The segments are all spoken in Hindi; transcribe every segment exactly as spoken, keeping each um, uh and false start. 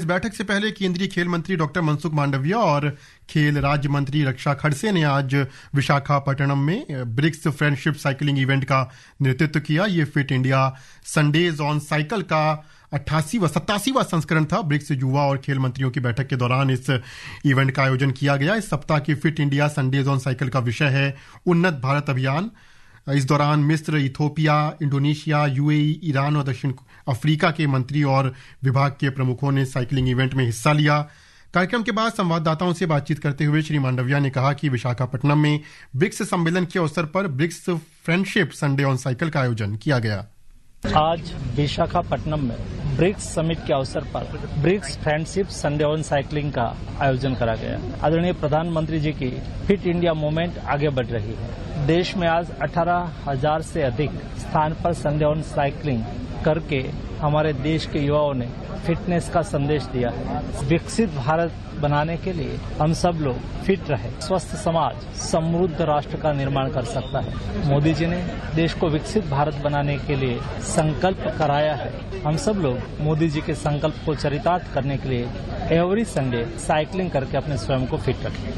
इस बैठक से पहले केंद्रीय खेल मंत्री डॉक्टर मनसुख मांडविया और खेल राज्य मंत्री रक्षा खड़से ने आज विशाखापट्टनम में ब्रिक्स फ्रेंडशिप साइकिलिंग इवेंट का नेतृत्व किया। ये fit India Sundays on cycle का अट्ठासीवां सत्तासीवां संस्करण था। ब्रिक्स युवा और खेल मंत्रियों की बैठक के दौरान इस इवेंट का आयोजन किया गया। इस सप्ताह की fit India Sundays on cycle का विषय है उन्नत भारत अभियान। इस दौरान मिस्र, इथोपिया, इंडोनेशिया, यूएई, ईरान और दक्षिण अफ्रीका के मंत्री और विभाग के प्रमुखों ने साइकिलिंग इवेंट में हिस्सा लिया। कार्यक्रम के बाद संवाददाताओं से बातचीत करते हुए श्री मांडविया ने कहा कि विशाखापट्टनम में ब्रिक्स सम्मेलन के अवसर पर BRICS friendship Sunday on cycle का आयोजन किया गया। आज विशाखापट्टनम में ब्रिक्स समिट के अवसर पर BRICS friendship Sunday on cycling का आयोजन करा गया। आदरणीय प्रधानमंत्री जी की फिट इंडिया मूवमेंट आगे बढ़ रही है। देश में आज अठारह हजार से अधिक स्थान पर संडे ऑन साइकिलिंग करके हमारे देश के युवाओं ने फिटनेस का संदेश दिया है। विकसित भारत बनाने के लिए हम सब लोग फिट रहे, स्वस्थ समाज, समृद्ध राष्ट्र का निर्माण कर सकता है। मोदी जी ने देश को विकसित भारत बनाने के लिए संकल्प कराया है। हम सब लोग मोदी जी के संकल्प को चरितार्थ करने के लिए एवरी संडे साइकिलिंग करके अपने स्वयं को फिट रखें।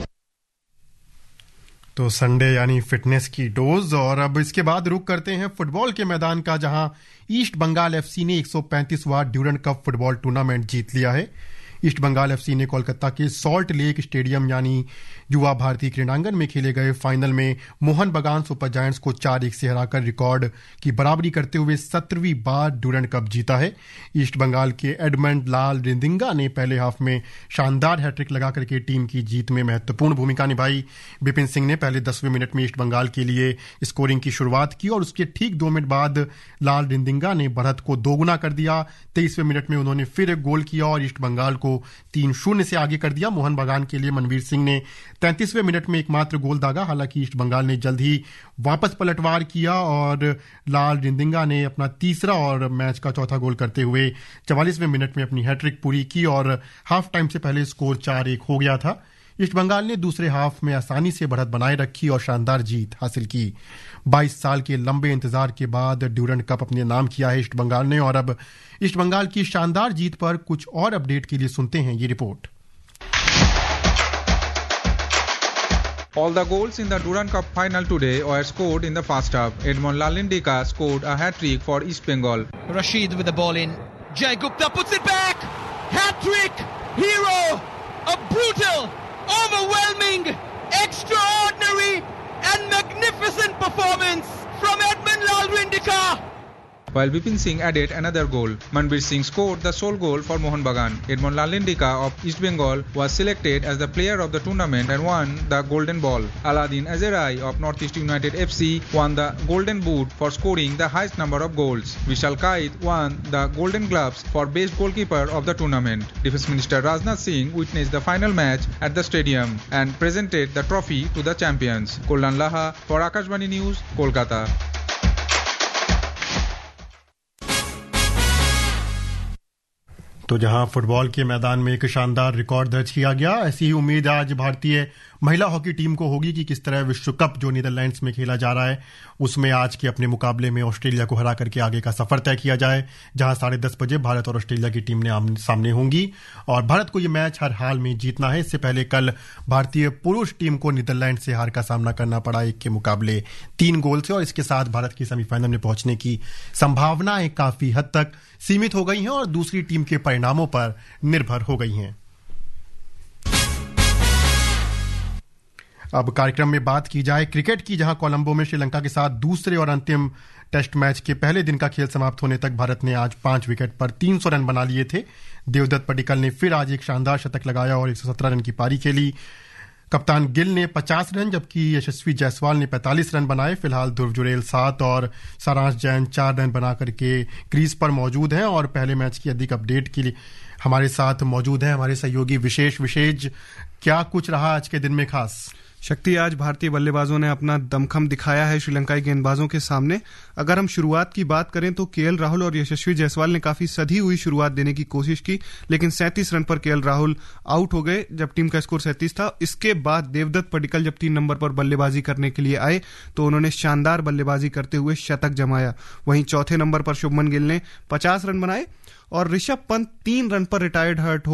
तो संडे यानी फिटनेस की डोज। और अब इसके बाद रुक करते हैं फुटबॉल के मैदान का, जहां ईस्ट बंगाल एफसी ने एक सौ पैंतीसवां ड्यूरंड कप फुटबॉल टूर्नामेंट जीत लिया है। ईस्ट बंगाल एफसी ने कोलकाता के सॉल्ट लेक स्टेडियम यानी युवा भारती क्रीड़ांगन में खेले गए फाइनल में मोहन बगान सुपर जायंट्स को चार एक से हराकर रिकॉर्ड की बराबरी करते हुए सत्रहवीं बार ड्यूरंड कप जीता है। ईस्ट बंगाल के एडमंड लाल रिंदिंगा ने पहले हाफ में शानदार हैट्रिक लगाकर के टीम की जीत में महत्वपूर्ण भूमिका निभाई। बिपिन सिंह ने पहले दसवें मिनट में ईस्ट बंगाल के लिए स्कोरिंग की शुरुआत की और उसके ठीक दो मिनट बाद लाल रिंदिंगा ने बढ़त को दोगुना कर दिया। तेईसवें मिनट में उन्होंने फिर एक गोल किया और ईस्ट बंगाल को तीन शून्य से आगे कर दिया। मोहन बगान के लिए मनवीर सिंह ने तैंतीसवें मिनट में एकमात्र गोल दागा। हालांकि ईस्ट बंगाल ने जल्द ही वापस पलटवार किया और लाल रिंदिंगा ने अपना तीसरा और मैच का चौथा गोल करते हुए चवालीसवें मिनट में अपनी हैट्रिक पूरी की और हाफ टाइम से पहले स्कोर चार एक हो गया था। ईस्ट बंगाल ने दूसरे हाफ में आसानी से बढ़त बनाए रखी और शानदार जीत हासिल की। बाईस साल के लंबे इंतजार के बाद ड्यूरंड कप अपने नाम किया है ईस्ट बंगाल ने। और अब ईस्ट बंगाल की शानदार जीत पर कुछ और अपडेट के लिए सुनते हैं ये report. All the goals in the Durand Cup final today were scored in the first half. Edmond Lalindika scored a hat-trick for East Bengal. Rashid with the ball in. Jay Gupta puts it back. Hat-trick. Hero. A brutal, overwhelming, extraordinary and magnificent performance from Edmond Lalindika. While Bipin Singh added another goal, Manbir Singh scored the sole goal for Mohan Bagan. Edmond Lalindika of East Bengal was selected as the player of the tournament and won the Golden Ball. Aladdin Azerai of Northeast United F C won the Golden Boot for scoring the highest number of goals. Vishal Kait won the Golden Gloves for best goalkeeper of the tournament. Defence Minister Rajnath Singh witnessed the final match at the stadium and presented the trophy to the champions. Kollan Laha for Akashvani News, Kolkata. तो जहां फुटबॉल के मैदान में एक शानदार रिकॉर्ड दर्ज किया गया, ऐसी ही उम्मीद आज भारतीय महिला हॉकी टीम को होगी कि किस तरह विश्व कप जो नीदरलैंड्स में खेला जा रहा है उसमें आज के अपने मुकाबले में ऑस्ट्रेलिया को हरा करके आगे का सफर तय किया जाए, जहां साढ़े दस बजे भारत और ऑस्ट्रेलिया की टीम ने सामने होंगी और भारत को यह मैच हर हाल में जीतना है। इससे पहले कल भारतीय पुरुष टीम को नीदरलैंड से हार का सामना करना पड़ा एक के मुकाबले तीन गोल से और इसके साथ भारत की सेमीफाइनल में पहुंचने की संभावनाएं काफी हद तक सीमित हो गई हैं और दूसरी टीम के परिणामों पर निर्भर हो गई हैं। अब कार्यक्रम में बात की जाए क्रिकेट की, जहां कोलंबो में श्रीलंका के साथ दूसरे और अंतिम टेस्ट मैच के पहले दिन का खेल समाप्त होने तक भारत ने आज पांच विकेट पर तीन सौ रन बना लिए थे। देवदत्त पडिक्कल ने फिर आज एक शानदार शतक लगाया और एक सौ सत्रह रन की पारी खेली। कप्तान गिल ने पचास रन जबकि यशस्वी जायसवाल ने पैंतालीस रन बनाए। फिलहाल ध्रुव जुरेल सात और सारांश जैन चार रन बना करके क्रीज पर मौजूद हैं और पहले मैच की अधिक अपडेट के लिए हमारे साथ मौजूद हैं हमारे सहयोगी विशेष विशेष। क्या कुछ रहा आज के दिन में खास? शक्ति, आज भारतीय बल्लेबाजों ने अपना दमखम दिखाया है श्रीलंकाई गेंदबाजों के सामने। अगर हम शुरुआत की बात करें तो केएल राहुल और यशस्वी जायसवाल ने काफी सधी हुई शुरुआत देने की कोशिश की, लेकिन सैंतीस रन पर केएल राहुल आउट हो गए जब टीम का स्कोर सैंतीस था। इसके बाद देवदत्त पडिक्कल जब तीन नंबर पर बल्लेबाजी करने के लिए आए तो उन्होंने शानदार बल्लेबाजी करते हुए शतक जमाया। वहीं चौथे नंबर पर शुभमन गिल ने पचास रन बनाए और ऋषभ पंत तीन रन पर रिटायर्ड हर्ट हो